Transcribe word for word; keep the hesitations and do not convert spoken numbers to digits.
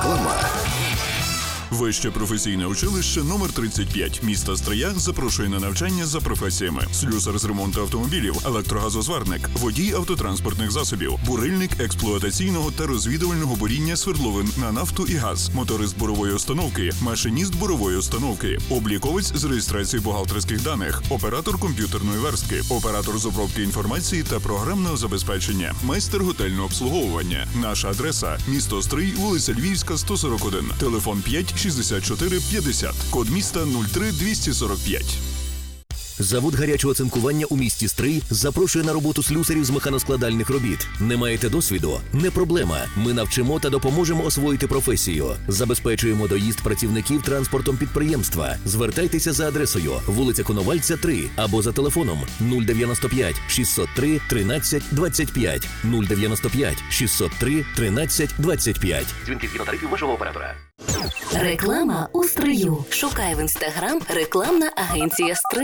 Реклама. Вище професійне училище номер тридцять п'ять міста Стрия запрошує на навчання за професіями: слюсар з ремонту автомобілів, електрогазозварник, водій автотранспортних засобів, бурильник експлуатаційного та розвідувального буріння свердловин на нафту і газ, моторист бурової установки, машиніст бурової установки, обліковець з реєстрації бухгалтерських даних, оператор комп'ютерної верстки, оператор з обробки інформації та програмного забезпечення, майстер готельного обслуговування. Наша адреса – місто Стрий, вулиця Львівська, сто сорок один, телефон п'ять шістдесят чотири п'ятдесят, код міста нуль три двісті сорок п'ять. Завод гарячого цинкування у місті Стрий запрошує на роботу слюсарів з механоскладальних робіт. Не маєте досвіду? Не проблема. Ми навчимо та допоможемо освоїти професію. Забезпечуємо доїзд працівників транспортом підприємства. Звертайтеся за адресою вулиця Коновальця, три або за телефоном нуль дев'яносто п'ять шістсот три тринадцять двадцять п'ять, нуль дев'яносто п'ять шістсот три тринадцять двадцять п'ять. Дзвінки згідно тарифів вашого оператора. Реклама у Стрию. Шукай в інстаграм рекламна агенція Стрий.